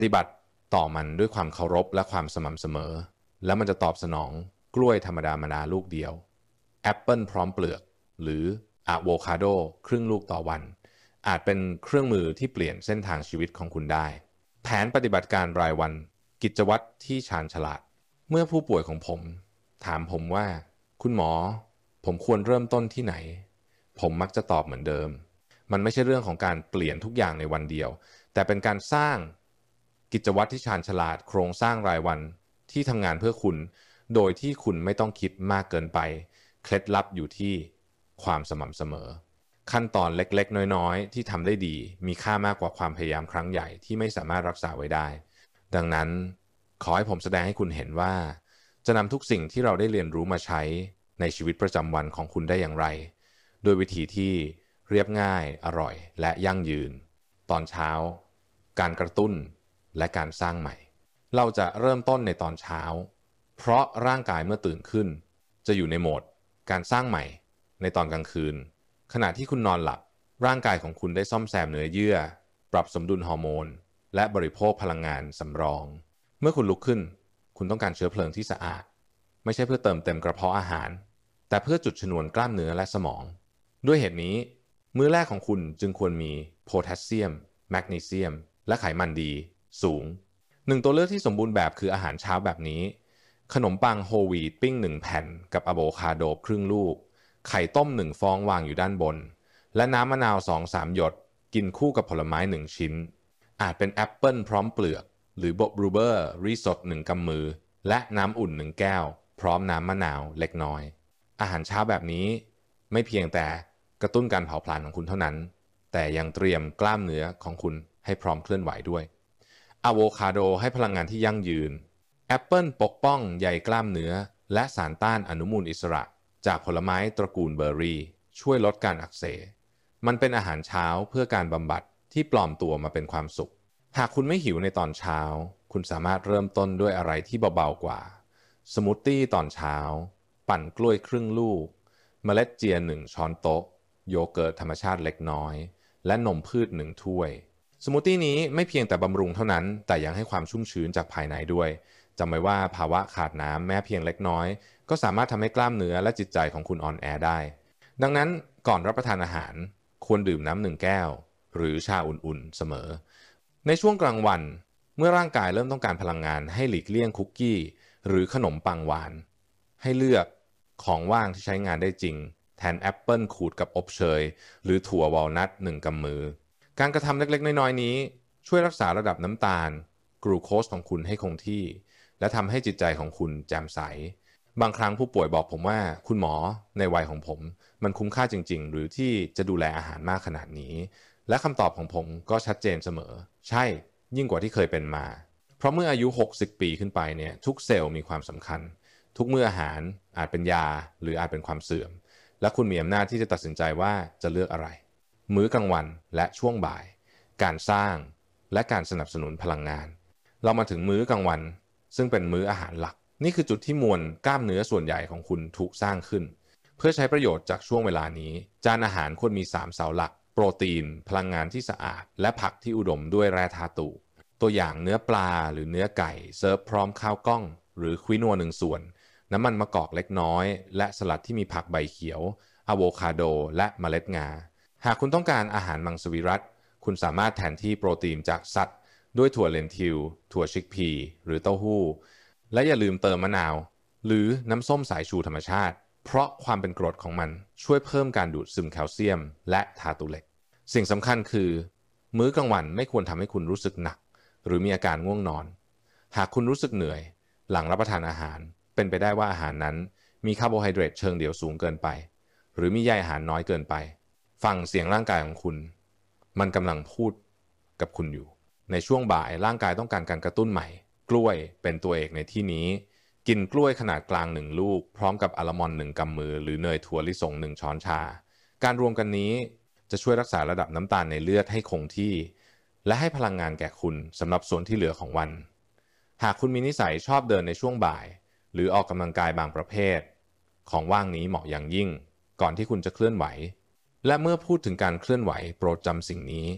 ฏิบัติต่อมันด้วยความเคารพและความสม่ำเสมอแล้วมันจะตอบสนองกล้วยธรรมดามดาลูกเดียวแอปเปิลพร้อมเปลือกหรืออะโวคาโดครึ่งลูกต่อวันอาจเป็นเครื่องมือที่เปลี่ยนเส้นทางชีวิตของคุณได้แผนปฏิบัติการรายวันกิจวัตรที่ชาญฉลาดเมื่อผู้ป่วยของผมถามผมว่าคุณหมอผมควรเริ่มต้นที่ไหนผมมักจะตอบเหมือนเดิมมันไม่ใช่เรื่องของการเปลี่ยนทุกอย่างในวันเดียวแต่เป็นการสร้างกิจวัตรที่ชาญฉลาดโครงสร้างรายวันที่ทำงานเพื่อคุณโดยที่คุณไม่ต้องคิดมากเกินไปเคล็ดลับอยู่ที่ความสม่ำเสมอขั้นตอนเล็กๆน้อยๆที่ทำได้ดีมีค่ามากกว่าความพยายามครั้งใหญ่ที่ไม่สามารถรักษาไว้ได้ดังนั้นขอให้ผมแสดงให้คุณเห็นว่าจะนำทุกสิ่งที่เราได้เรียนรู้มาใช้ในชีวิตประจำวันของคุณได้อย่างไรโดยวิธีที่เรียบง่ายอร่อยและยั่งยืนตอนเช้าการกระตุ้นและการสร้างใหม่เราจะเริ่มต้นในตอนเช้าเพราะร่างกายเมื่อตื่นขึ้นจะอยู่ในโหมดการสร้างใหม่ในตอนกลางคืนขณะที่คุณนอนหลับร่างกายของคุณได้ซ่อมแซมเนื้อเยื่อปรับสมดุลฮอร์โมนและบริโภคพลังงานสำรองเมื่อคุณลุกขึ้นคุณต้องการเชื้อเพลิงที่สะอาดไม่ใช่เพื่อเติมเต็มกระเพาะอาหารแต่เพื่อจุดชนวนกล้ามเนื้อและสมองด้วยเหตุนี้มื้อแรกของคุณจึงควรมีโพแทสเซียมแมกนีเซียมและไขมันดีสูงหนึ่งตัวเลือกที่สมบูรณ์แบบคืออาหารเช้าแบบนี้ขนมปังโฮลวีตปิ้ง1แผ่นกับอะโวคาโดครึ่งลูกไข่ต้ม1ฟองวางอยู่ด้านบนและน้ำมะนาว 2-3 หยดกินคู่กับผลไม้1ชิ้นอาจเป็นแอปเปิลพร้อมเปลือกหรือบลูเบอร์รี่สด1กำมือและน้ำอุ่น1แก้วพร้อมน้ำมะนาวเล็กน้อยอาหารเช้าแบบนี้ไม่เพียงแต่กระตุ้นการเผาผลาญของคุณเท่านั้นแต่ยังเตรียมกล้ามเนื้อของคุณให้พร้อมเคลื่อนไหวด้วยอะโวคาโดให้พลังงานที่ยั่งยืนแอปเปิลปกป้องใยกล้ามเนื้อและสารต้านอนุมูลอิสระจากผลไม้ตระกูลเบอร์รี่ช่วยลดการอักเสบมันเป็นอาหารเช้าเพื่อการบำบัดที่ปลอมตัวมาเป็นความสุขหากคุณไม่หิวในตอนเช้าคุณสามารถเริ่มต้นด้วยอะไรที่เบาๆกว่าสมูทตี้ตอนเช้าปั่นกล้วยครึ่งลูกเมล็ดเจีย1ช้อนโต๊ะโยเกิร์ตธรรมชาติเล็กน้อยและนมพืช1ถ้วยสมูทตี้นี้ไม่เพียงแต่บำรุงเท่านั้นแต่ยังให้ความชุ่มชื้นจากภายในด้วยจำไว้ว่าภาวะขาดน้ำแม้เพียงเล็กน้อยก็สามารถทำให้กล้ามเนื้อและจิตใจของคุณอ่อนแอได้ดังนั้นก่อนรับประทานอาหารควรดื่มน้ำ1แก้วหรือชาอุ่นๆเสมอในช่วงกลางวันเมื่อร่างกายเริ่มต้องการพลังงานให้หลีกเลี่ยงคุกกี้หรือขนมปังหวานให้เลือกของว่างที่ใช้งานได้จริงแทนแอปเปิลขูดกับอบเชยหรือถั่ววอลนัท1กำมือการกระทำเล็กๆน้อยๆนี้ช่วยรักษาระดับน้ำตาลกลูโคสของคุณให้คงที่และทำให้จิตใจของคุณแจ่มใสบางครั้งผู้ป่วยบอกผมว่าคุณหมอในวัยของผมมันคุ้มค่าจริงๆหรือที่จะดูแลอาหารมากขนาดนี้และคำตอบของผมก็ชัดเจนเสมอใช่ยิ่งกว่าที่เคยเป็นมาเพราะเมื่ออายุ60 ปีขึ้นไปเนี่ยทุกเซลล์มีความสำคัญทุกมื้ออาหารอาจเป็นยาหรืออาจเป็นความเสื่อมและคุณมีอำนาจที่จะตัดสินใจว่าจะเลือกอะไรมื้อกลางวันและช่วงบ่ายการสร้างและการสนับสนุนพลังงานเรามาถึงมื้อกลางวันซึ่งเป็นมื้ออาหารหลักนี่คือจุดที่มวลกล้ามเนื้อส่วนใหญ่ของคุณถูกสร้างขึ้นเพื่อใช้ประโยชน์จากช่วงเวลานี้จานอาหารควรมี3เสาหลักโปรตีนพลังงานที่สะอาดและผักที่อุดมด้วยแร่ธาตุตัวอย่างเนื้อปลาหรือเนื้อไก่เสิร์ฟพร้อมข้าวกล้องหรือควินัว1ส่วนน้ำมันมะกอกเล็กน้อยและสลัดที่มีผักใบเขียวอะโวคาโดและเมล็ดงาหากคุณต้องการอาหารมังสวิรัติคุณสามารถแทนที่โปรตีนจากสัตว์ด้วยถั่วเลนทิลถั่วชิกพีหรือเต้าหู้และอย่าลืมเติมมะนาวหรือน้ำส้มสายชูธรรมชาติเพราะความเป็นกรดของมันช่วยเพิ่มการดูดซึมแคลเซียมและธาตุเหล็กสิ่งสำคัญคือมื้อกลางวันไม่ควรทำให้คุณรู้สึกหนักหรือมีอาการง่วงนอนหากคุณรู้สึกเหนื่อยหลังรับประทานอาหารเป็นไปได้ว่าอาหารนั้นมีคาร์โบไฮเดรตเชิงเดี่ยวสูงเกินไปหรือมีใยอาหารน้อยเกินไปฟังเสียงร่างกายของคุณมันกำลังพูดกับคุณอยู่ในช่วงบ่ายร่างกายต้องการการกระตุ้นใหม่กล้วยเป็นตัวเอกในที่นี้กินกล้วยขนาดกลาง1ลูกพร้อมกับอัลมอนด์1กำมือหรือเนยถั่วลิสง1ช้อนชาการรวมกันนี้จะช่วยรักษาระดับน้ำตาลในเลือดให้คงที่และให้พลังงานแก่คุณสำหรับส่วนที่เหลือของวันหากคุณมีนิสัยชอบเดินในช่วงบ่ายหรือออกกำลังกายบางประเภทของว่างนี้เหมาะอย่างยิ่งก่อนที่คุณจะเคลื่อนไหวและเมื่อพูดถึงการเคลื่อนไหวโปรดจำสิ่งนี้